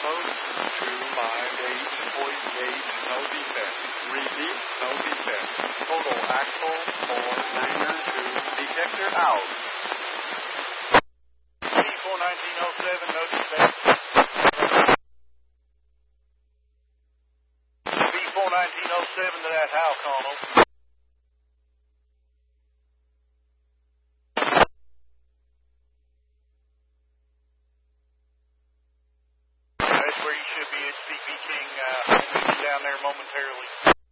Bravo 258.8, no defect. Repeat, no defect. Total axle 492, detector out. B41907, no defect. B41907 to that Hal Colonel. That's where you should be at CP King, down there momentarily.